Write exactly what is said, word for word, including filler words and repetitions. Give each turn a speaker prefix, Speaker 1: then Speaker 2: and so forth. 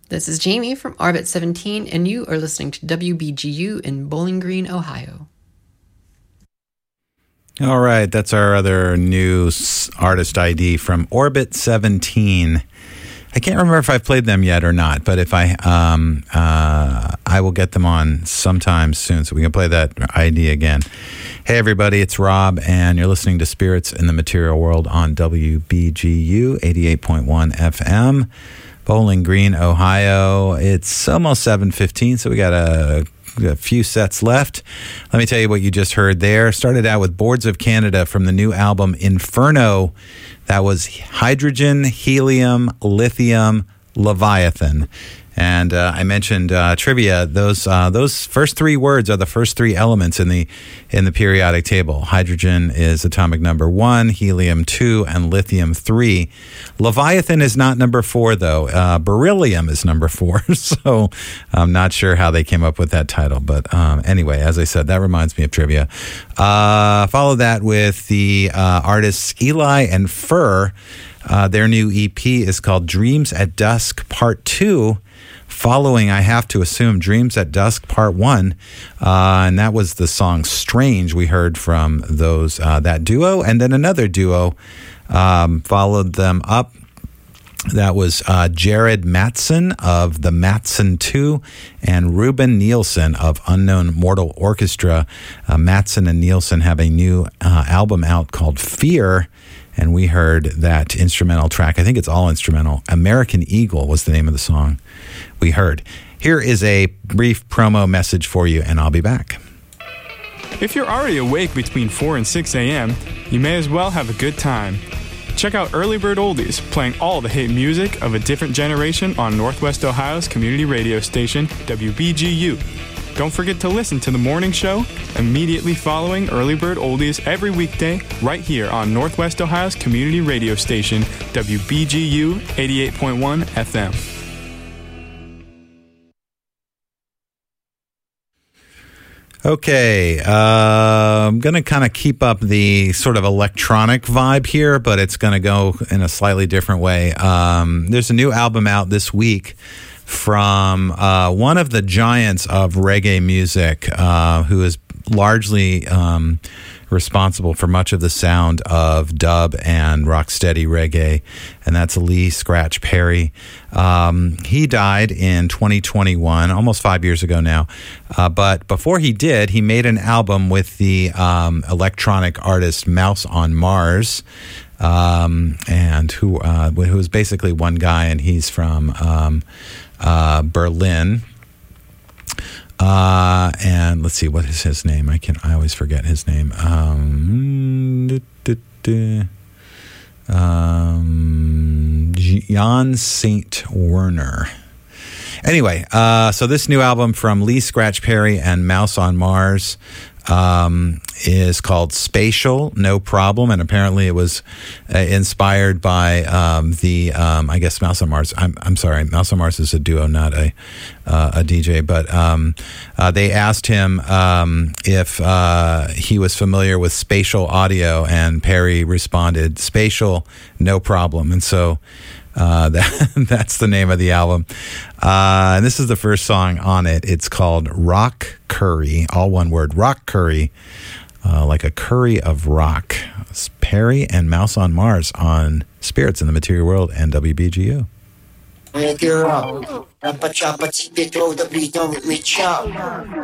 Speaker 1: This is Jamie from Orbit seventeen, and you are listening to W B G U in Bowling Green, Ohio.
Speaker 2: All right, that's our other new artist I D from Orbit seventeen. I can't remember if I've played them yet or not, but if I, um, uh, I will get them on sometime soon, so we can play that I D again. Hey, everybody, it's Rob, and you're listening to Spirits in the Material World on W B G U eighty-eight point one F M, Bowling Green, Ohio. It's almost seven fifteen, so we got a, a few sets left. Let me tell you what you just heard there. Started out with Boards of Canada from the new album Inferno. That was Hydrogen, Helium, Lithium, Leviathan. And uh, I mentioned uh, trivia. Those uh, those first three words are the first three elements in the in the periodic table. Hydrogen is atomic number one, helium two, and lithium three. Leviathan is not number four, though. Uh, beryllium is number four. So I'm not sure how they came up with that title. But um, anyway, as I said, that reminds me of trivia. Uh, follow that with the uh, artists Eli and Fur. Uh, their new E P is called Dreams at Dusk Part two. Following, I have to assume, Dreams at Dusk Part one, uh, and that was the song Strange we heard from those uh, that duo, and then another duo um, followed them up. That was uh, Jared Matson of the Matson two and Ruben Nielsen of Unknown Mortal Orchestra. Uh, Matson and Nielsen have a new uh, album out called Fear, and we heard that instrumental track. I think it's all instrumental. American Eagle was the name of the song we heard. Here is a brief promo message for you, and I'll be back.
Speaker 3: If you're already awake between four and six a.m., you may as well have a good time. Check out Early Bird Oldies, playing all the hit music of a different generation on Northwest Ohio's community radio station, W B G U. Don't forget to listen to the morning show immediately following Early Bird Oldies every weekday right here on Northwest Ohio's community radio station, W B G U eighty-eight point one F M.
Speaker 2: Okay, uh, I'm going to kind of keep up the sort of electronic vibe here, but it's going to go in a slightly different way. Um, there's a new album out this week from uh, one of the giants of reggae music, uh, who is largely um, responsible for much of the sound of dub and rocksteady reggae, and that's Lee Scratch Perry. Um, he died in twenty twenty-one, almost five years ago now. Uh, but before he did, he made an album with the um, electronic artist Mouse on Mars, um, and who uh, who is basically one guy, and he's from um, uh, Berlin. Uh, and let's see, what is his name? I can I always forget his name. Um, duh, duh, duh. um, Jan Saint Werner. Anyway, uh, so this new album from Lee Scratch Perry and Mouse on Mars um, is called Spatial, No Problem, and apparently it was uh, inspired by um, the, um, I guess, Mouse on Mars. I'm, I'm sorry, Mouse on Mars is a duo, not a uh, a D J, but um, uh, they asked him um, if uh, he was familiar with spatial audio, and Perry responded, Spatial, no problem. And so Uh, that, that's the name of the album. Uh, and this is the first song on it. It's called Rock Curry, all one word, Rock Curry, uh, like a curry of rock. It's Perry and Mouse on Mars on Spirits in the Material World and W B G U.